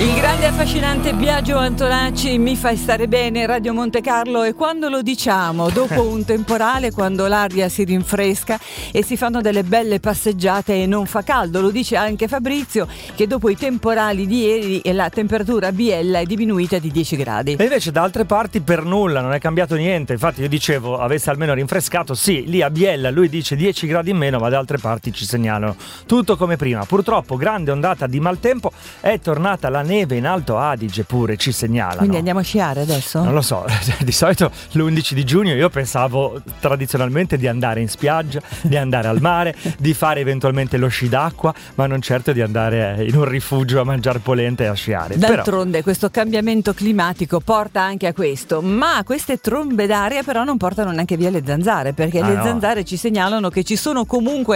Il grande e affascinante Biagio Antonacci, Mi fai stare bene, Radio Monte Carlo. E quando lo diciamo? Dopo un temporale, quando l'aria si rinfresca e si fanno delle belle passeggiate e non fa caldo. Lo dice anche Fabrizio, che dopo i temporali di ieri la temperatura a Biella è diminuita di 10 gradi. E invece da altre parti per nulla, non è cambiato niente. Infatti io dicevo, avesse almeno rinfrescato. Sì, lì a Biella lui dice 10 gradi in meno, ma da altre parti ci segnalano tutto come prima. Purtroppo grande ondata di maltempo, è tornata la neve in Alto Adige pure, ci segnalano. Quindi andiamo a sciare adesso? Non lo so, di solito l'11 di giugno io pensavo tradizionalmente di andare in spiaggia, di andare al mare, di fare eventualmente lo sci d'acqua, ma non certo di andare in un rifugio a mangiare polenta e a sciare. D'altronde questo cambiamento climatico porta anche a questo, ma queste trombe d'aria però non portano neanche via le zanzare, perché le zanzare ci segnalano che ci sono comunque